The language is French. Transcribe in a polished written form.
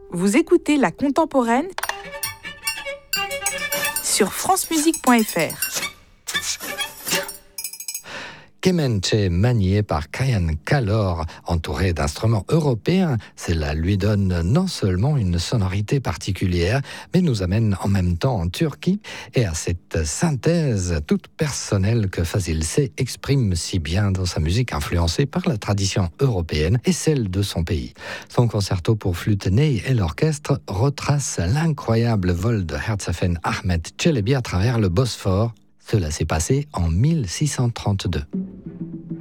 Vous écoutez La Contemporaine sur francemusique.fr. Kemenche manié par Kayan Kalor, entouré d'instruments européens, cela lui donne non seulement une sonorité particulière, mais nous amène en même temps en Turquie et à cette synthèse toute personnelle que Fazil Say exprime si bien dans sa musique influencée par la tradition européenne et celle de son pays. Son concerto pour flûte ney et l'orchestre retrace l'incroyable vol de Herzafen Ahmet Çelebi à travers le Bosphore. Cela s'est passé en 1632.